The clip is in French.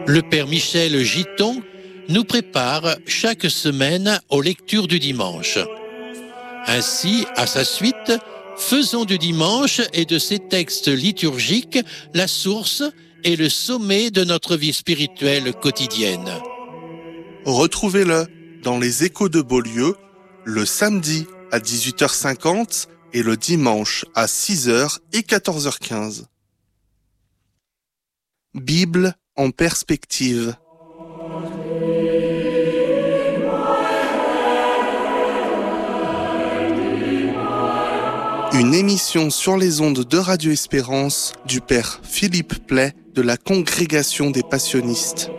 Le Père Michel Giton nous prépare chaque semaine aux lectures du dimanche. Ainsi, à sa suite, faisons du dimanche et de ses textes liturgiques la source et le sommet de notre vie spirituelle quotidienne. Retrouvez-le dans les Échos de Beaulieu, le samedi à 18h50 et le dimanche à 6h et 14h15. Bible en perspective. Une émission sur les ondes de Radio Espérance du Père Philippe Play de la Congrégation des Passionnistes.